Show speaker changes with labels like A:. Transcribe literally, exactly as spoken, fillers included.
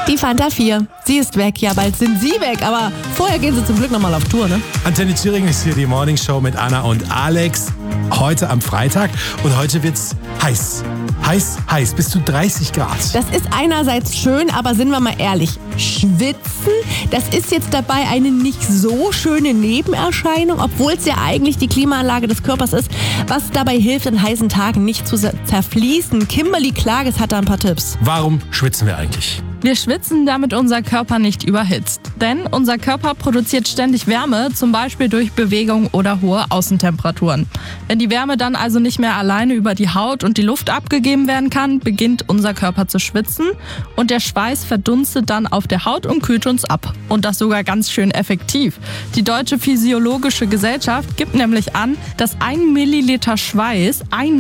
A: Die Fanta vier. Sie ist weg. Ja, bald sind Sie weg. Aber vorher gehen Sie zum Glück nochmal auf Tour, ne?
B: Antenne Thüringen ist hier die Morning Show mit Anna und Alex. Heute am Freitag. Und heute wird's heiß. Heiß, heiß. Bis zu dreißig Grad.
A: Das ist einerseits schön, aber sind wir mal ehrlich. Schwitzen, das ist jetzt dabei eine nicht so schöne Nebenerscheinung, obwohl es ja eigentlich die Klimaanlage des Körpers ist, was dabei hilft, an heißen Tagen nicht zu zerfließen. Kimberly Klages hat da ein paar Tipps.
B: Warum schwitzen wir eigentlich?
C: Wir schwitzen, damit unser Körper nicht überhitzt. Denn unser Körper produziert ständig Wärme, zum Beispiel durch Bewegung oder hohe Außentemperaturen. Wenn die Wärme dann also nicht mehr alleine über die Haut und die Luft abgegeben werden kann, beginnt unser Körper zu schwitzen und der Schweiß verdunstet dann auf der Haut und kühlt uns ab. Und das sogar ganz schön effektiv. Die Deutsche Physiologische Gesellschaft gibt nämlich an, dass ein Milliliter Schweiß ein